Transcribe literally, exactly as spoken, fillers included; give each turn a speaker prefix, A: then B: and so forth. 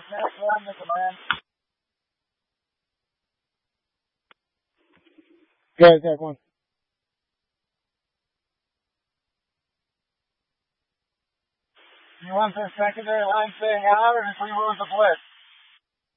A: next one to command.
B: Go, go, one.
A: You want the secondary line staying out, or if we move the blitz?